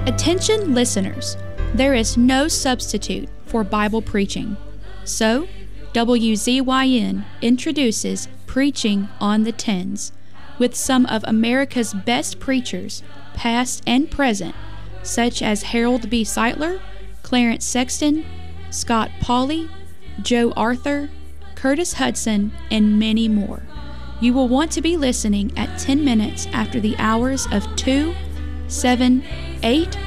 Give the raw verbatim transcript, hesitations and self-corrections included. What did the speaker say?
Attention listeners, there is no substitute for Bible preaching. So, W Z Y N introduces Preaching on the Tens with some of America's best preachers, past and present, such as Harold B. Sightler, Clarence Sexton, Scott Pauley, Joe Arthur, Curtis Hudson, and many more. You will want to be listening at ten minutes after the hours of two, seven, eight,